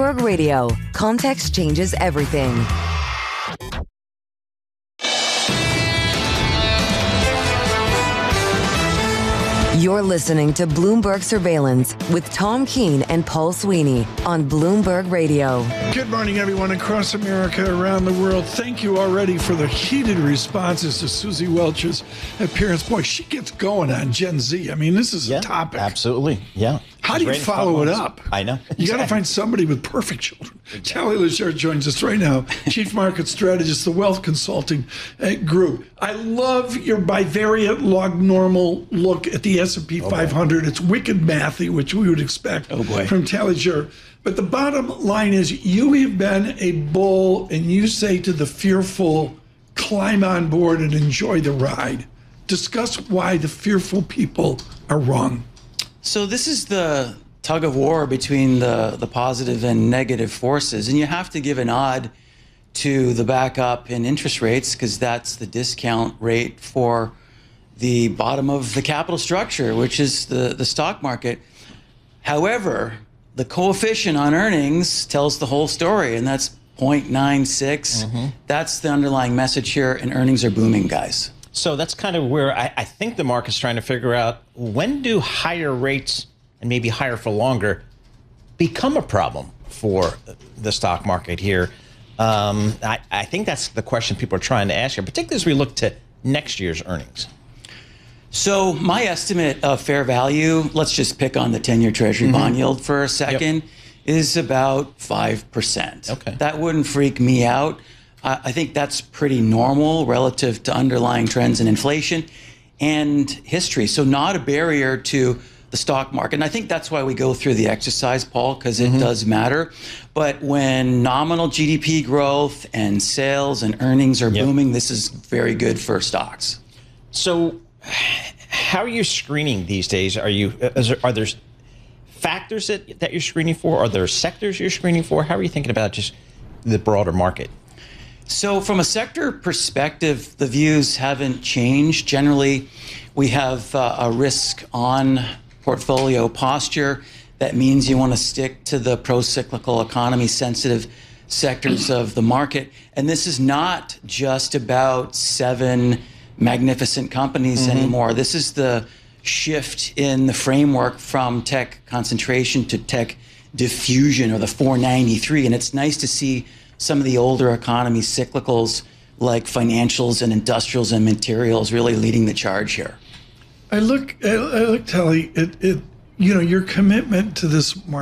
Bloomberg Radio. Context changes everything. You're listening to Bloomberg Surveillance with Tom Keene and Paul Sweeney on Bloomberg Radio. Good morning, everyone across America, around the world. Thank you already for the heated responses to Susie Welch's appearance. Boy, she gets going on Gen Z. I mean, this is a topic. Absolutely, yeah. How do you follow it up? I know. You got to find somebody with perfect children. Tally Lashard joins us right now, Chief Market Strategist, the Wealth Consulting Group. I love your bivariate log normal look at the S&P 500. It's wicked mathy, which we would expect from Tally Lashard. But the bottom line is you have been a bull, and you say to the fearful, climb on board and enjoy the ride. Discuss why the fearful people are wrong. So this is the tug of war between the positive and negative forces. And you have to give a nod to the backup in interest rates because that's the discount rate for the bottom of the capital structure, which is the stock market. However, the coefficient on earnings tells the whole story, and that's 0.96. That's the underlying message here, and earnings are booming, guys. So that's kind of where I think the market's trying to figure out, when do higher rates, and maybe higher for longer, become a problem for the stock market here? I think that's the question people are trying to ask here, particularly as we look to next year's earnings. So my estimate of fair value, let's just pick on the 10-year Treasury bond yield for a second, is about 5%. Okay. That wouldn't freak me out. I think that's pretty normal relative to underlying trends in inflation and history. So not a barrier to the stock market. And I think that's why we go through the exercise, Paul, because it does matter. But when nominal GDP growth and sales and earnings are booming, this is very good for stocks. So how are you screening these days? Are there factors that you're screening for? Are there sectors you're screening for? How are you thinking about just the broader market? So from a sector perspective, the views haven't changed. Generally, we have a risk-on portfolio posture. That means you want to stick to the pro-cyclical economy-sensitive sectors of the market. And this is not just about 7 magnificent companies anymore. This is the shift in the framework from tech concentration to tech diffusion, or the 493. And it's nice to see some of the older economy cyclicals like financials and industrials and materials really leading the charge here. I look, Tally, your commitment to this market.